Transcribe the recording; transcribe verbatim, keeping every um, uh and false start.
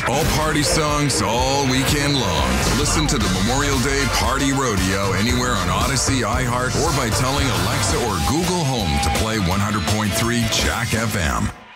All party songs all weekend long. Listen to the Memorial Day Party Rodeo anywhere on Odyssey, iHeart, or by telling Alexa or Google Home to play one hundred point three Jack F M.